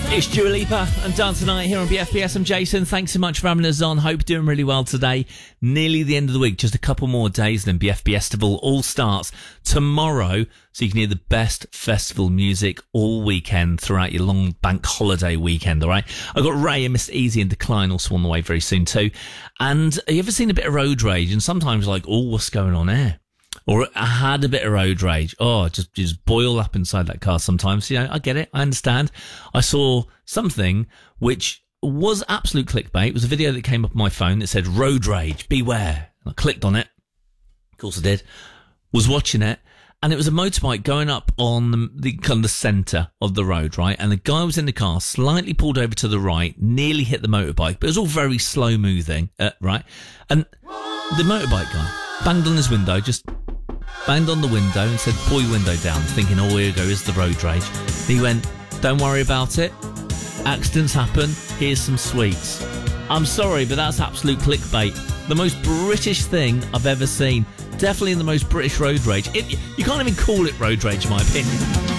It's Dua Lipa and Dance Tonight here on BFBS. I'm Jason. Thanks so much for having us on. Hope you're doing really well today. Nearly the end of the week, just a couple more days, then BF Festival all starts tomorrow, so you can hear the best festival music all weekend throughout your long bank holiday weekend, all right? I've got Ray and Mr. Easy and Decline also on the way very soon too. And have you ever seen a bit of road rage and sometimes like, oh, what's going on there? Or I had a bit of road rage. Oh, just boil up inside that car sometimes. You know, I get it. I understand. I saw something which was absolute clickbait. It was a video that came up on my phone that said, road rage, beware. And I clicked on it. Of course I did. Was watching it. And it was a motorbike going up on the kind of the centre of the road, right? And the guy was in the car, slightly pulled over to the right, nearly hit the motorbike, but it was all very slow moving, right? And the motorbike guy banged on his window, just banged on the window and said, pull your window down, thinking, oh, here you go, here's the road rage. And he went, don't worry about it. Accidents happen. Here's some sweets. I'm sorry, but that's absolute clickbait. The most British thing I've ever seen. Definitely in the most British road rage. You can't even call it road rage, in my opinion.